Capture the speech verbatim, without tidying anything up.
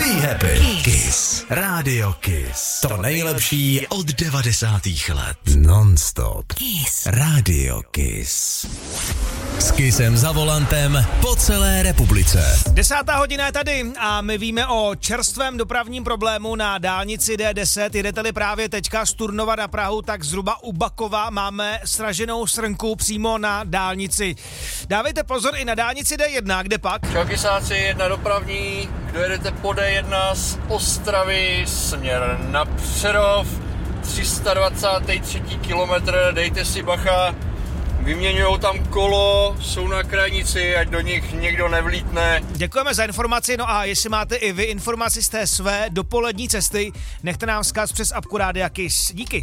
Be happy. Kiss. Radio Kiss. To nejlepší od devadesátých let. Non-stop. Kiss. Radio Kiss. S Kissem za volantem po celé republice. Desátá hodina je tady a my víme o čerstvém dopravním problému na dálnici D deset. Jedete-li právě teďka z Turnova na Prahu, tak zhruba u Bakova máme sraženou srnku přímo na dálnici. Dávejte pozor i na dálnici D jedna, kde pak? Čau Kisáci, jedna dopravní, kdo jedete po D jedna z Ostravy směr na Přerov, tři sta dvacátý třetí kilometr, dejte si bacha. Vyměňujou tam kolo, jsou na krajnici, ať do nich někdo nevlítne. Děkujeme za informaci, no a jestli máte i vy informaci z té své dopolední cesty, nechte nám vzkaz přes apku Rádia Kiss. Díky.